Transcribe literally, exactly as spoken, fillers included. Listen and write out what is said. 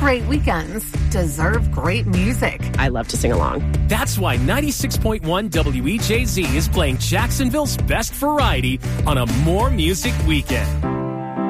great weekends deserve great music. I love to sing along. That's why ninety-six point one W E J Z is playing Jacksonville's best variety on a More Music Weekend.